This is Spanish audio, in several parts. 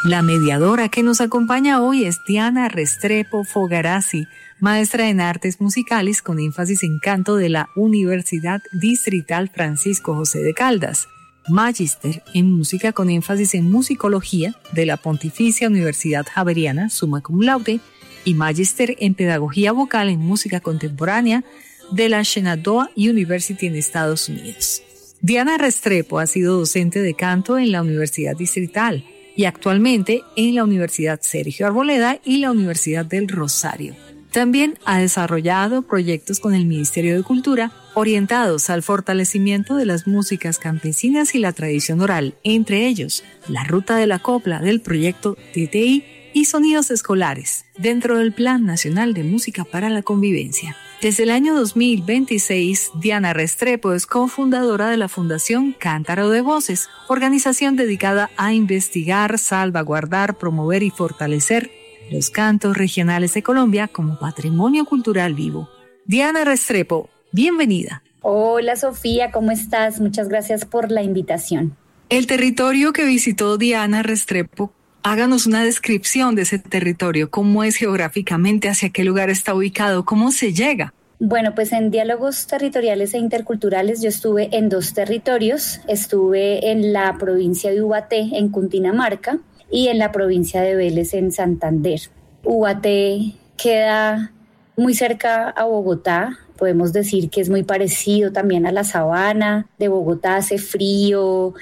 La mediadora que nos acompaña hoy es Diana Restrepo Fogarazzi, maestra en artes musicales con énfasis en canto de la Universidad Distrital Francisco José de Caldas, magíster en música con énfasis en musicología de la Pontificia Universidad Javeriana, summa cum laude, y magíster en pedagogía vocal en música contemporánea de la Shenandoah University en Estados Unidos. Diana Restrepo ha sido docente de canto en la Universidad Distrital y actualmente en la Universidad Sergio Arboleda y la Universidad del Rosario. También ha desarrollado proyectos con el Ministerio de Cultura orientados al fortalecimiento de las músicas campesinas y la tradición oral, entre ellos la Ruta de la Copla del proyecto TTI y Sonidos Escolares, dentro del Plan Nacional de Música para la Convivencia. Desde el año 2026, Diana Restrepo es cofundadora de la Fundación Cántaro de Voces, organización dedicada a investigar, salvaguardar, promover y fortalecer los cantos regionales de Colombia como patrimonio cultural vivo. Diana Restrepo, bienvenida. Hola Sofía, ¿cómo estás? Muchas gracias por la invitación. El territorio que visitó Diana Restrepo, háganos una descripción de ese territorio, cómo es geográficamente, hacia qué lugar está ubicado, cómo se llega. Bueno, pues en diálogos territoriales e interculturales yo estuve en 2 territorios. Estuve en la provincia de Ubaté, en Cundinamarca, y en la provincia de Vélez, en Santander. Ubaté queda muy cerca a Bogotá. Podemos decir que es muy parecido también a la sabana de Bogotá, hace frío.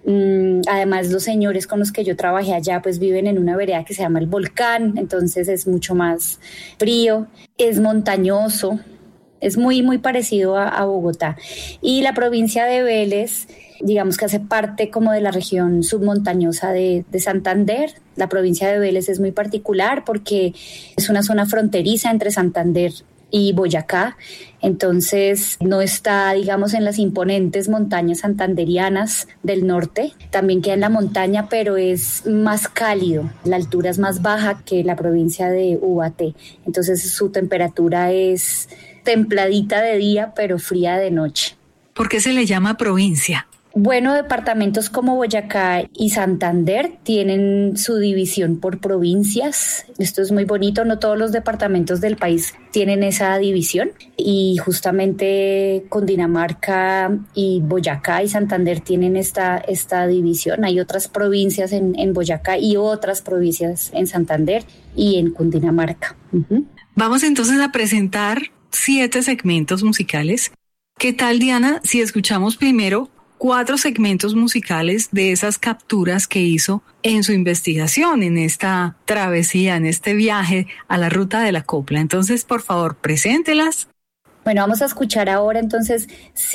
Además, los señores con los que yo trabajé allá pues viven en una vereda que se llama El Volcán, entonces es mucho más frío, es montañoso, es muy muy parecido a Bogotá. Y la provincia de Vélez, digamos que hace parte como de la región submontañosa de Santander. La provincia de Vélez es muy particular porque es una zona fronteriza entre Santander y Boyacá, entonces no está, digamos, en las imponentes montañas santanderianas del norte, también queda en la montaña, pero es más cálido, la altura es más baja que la provincia de Ubaté, entonces su temperatura es templadita de día, pero fría de noche. ¿Por qué se le llama provincia? Bueno, departamentos como Boyacá y Santander tienen su división por provincias. Esto es muy bonito, no todos los departamentos del país tienen esa división y justamente Cundinamarca y Boyacá y Santander tienen esta división. Hay otras provincias en Boyacá y otras provincias en Santander y en Cundinamarca. Uh-huh. Vamos entonces a presentar 7 segmentos musicales. ¿Qué tal, Diana, si escuchamos primero 4 segmentos musicales de esas capturas que hizo en su investigación, en esta travesía, en este viaje a la Ruta de la Copla? Entonces, por favor, preséntelas. Bueno, vamos a escuchar ahora entonces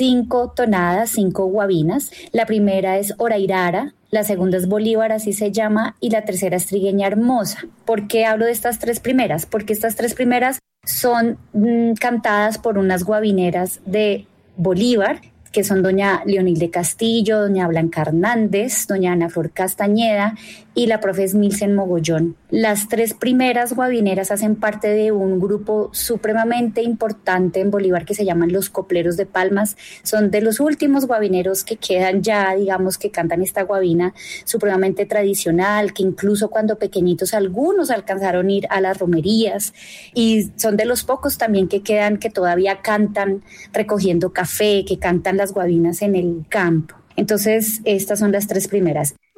5 tonadas, 5 guabinas. La primera es Orairara, la segunda es Bolívar, así se llama, y la tercera es Trigueña Hermosa. ¿Por qué hablo de estas 3 primeras? Porque estas 3 primeras son cantadas por unas guabineras de Bolívar, que son doña Leonilde Castillo, doña Blanca Hernández, doña Ana Flor Castañeda y la profe Milsen Mogollón. Las 3 primeras guabineras hacen parte de un grupo supremamente importante en Bolívar que se llaman los Copleros de Palmas. Son de los últimos guabineros que quedan ya, digamos, que cantan esta guabina supremamente tradicional, que incluso cuando pequeñitos algunos alcanzaron a ir a las romerías, y son de los pocos también que quedan que todavía cantan recogiendo café, que cantan las guabinas en el campo. Entonces, estas son las 3 primeras.